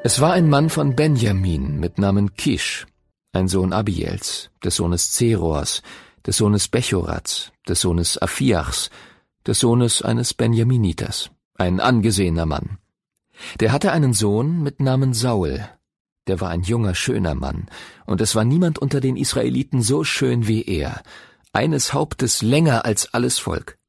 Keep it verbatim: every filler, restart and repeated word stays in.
Es war ein Mann von Benjamin mit Namen Kisch, ein Sohn Abiels, des Sohnes Zerors, des Sohnes Bechorats, des Sohnes Aphiachs, des Sohnes eines Benjaminiters, ein angesehener Mann. Der hatte einen Sohn mit Namen Saul, der war ein junger, schöner Mann, und es war niemand unter den Israeliten so schön wie er, eines Hauptes länger als alles Volk.